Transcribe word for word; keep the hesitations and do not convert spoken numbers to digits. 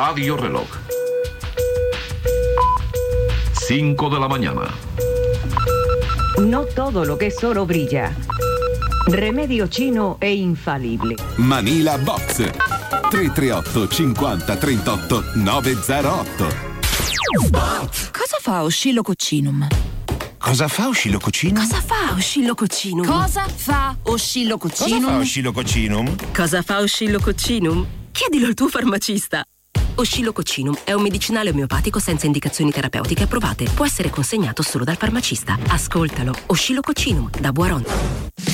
Radio Reloj. cinco de la mañana. No todo lo que es oro brilla. Remedio chino e infalible. Manila Box tre tre otto cinquanta trentotto novecentotto. Cosa fa Oscillococcinum? Cosa fa Oscillococcinum? Cosa fa Oscillococcinum? Cosa fa Oscillococcinum? Cosa fa Oscillococcinum? Cosa fa Oscillococcinum? Chiedilo al tuo farmacista. Oscillococcinum è un medicinale omeopatico senza indicazioni terapeutiche approvate. Può essere consegnato solo dal farmacista. Ascoltalo. Oscillococcinum da Boiron.